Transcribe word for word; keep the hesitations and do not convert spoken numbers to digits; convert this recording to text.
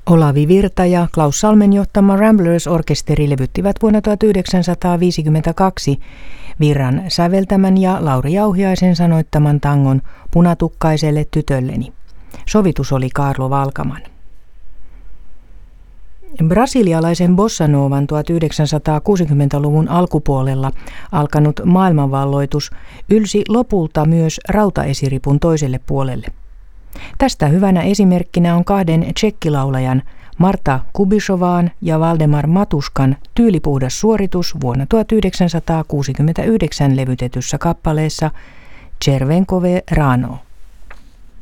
Olavi Virta ja Klaus Salmen johtama Ramblers-orkesteri levyttivät vuonna tuhatyhdeksänsataaviisikymmentäkaksi Virran säveltämän ja Lauri Jauhiaisen sanoittaman tangon Punatukkaiselle tytölleni. Sovitus oli Kaarlo Valkaman. Brasilialaisen bossanovan tuhatyhdeksänsataakuusikymmentäluvun alkupuolella alkanut maailmanvalloitus ylsi lopulta myös rautaesiripun toiselle puolelle. Tästä hyvänä esimerkkinä on kahden tšekkilaulajan Marta Kubisovaan ja Valdemar Matuskan tyylipuhdas suoritus vuonna tuhatyhdeksänsataakuusikymmentäyhdeksän levytetyssä kappaleessa Červenkové ráno.